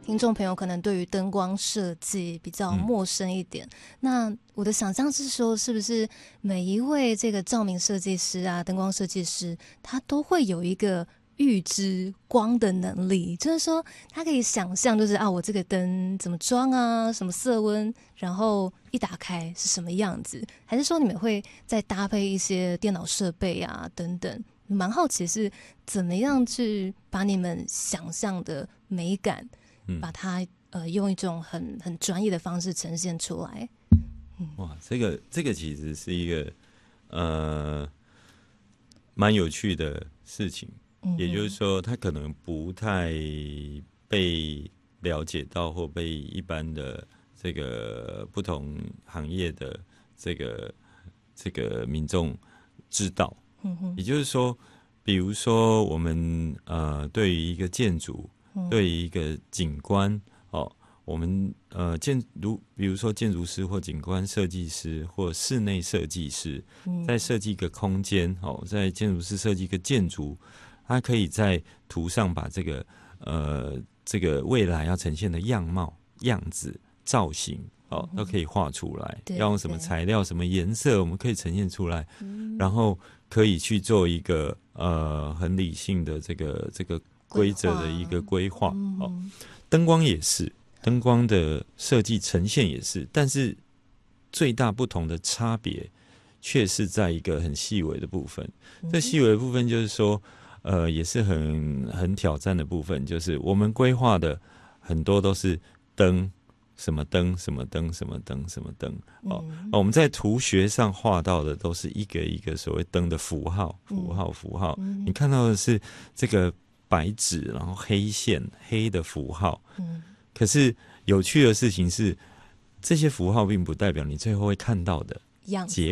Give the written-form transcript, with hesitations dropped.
听众朋友可能对于灯光设计比较陌生一点，那我的想象是说，是不是每一位这个照明设计师啊、灯光设计师，他都会有一个预知光的能力，就是说他可以想象，就是我这个灯怎么装啊，什么色温，然后一打开是什么样子，还是说你们会再搭配一些电脑设备啊等等？蛮好奇是怎么样去把你们想象的美感，把它用一种很专业的方式呈现出来。 哇，这个其实是一个蛮有趣的事情，也就是说，它可能不太被了解到，或被一般的这个不同行业的这个民众知道。也就是说，比如说我们对于一个建筑，对于一个景观，我们比如说建筑师或景观设计师或室内设计师，在设计一个空间，在建筑师设计一个建筑，他可以在图上把这个未来要呈现的样貌、样子、造型，都可以画出来。要用什么材料、什么颜色，我们可以呈现出来，然后可以去做一个很理性的这个规则的一个规划。灯光也是，灯光的设计呈现也是，但是最大不同的差别却是在一个很细微的部分。这细微的部分就是说，也是很挑战的部分，就是我们规划的很多都是灯。什么灯，什么灯，什么灯，什么灯，我们在图学上画到的都是一个一个所谓灯的符号。你看到的是这个白纸，然后黑线，黑的符号。可是有趣的事情是，这些符号并不代表你最后会看到的结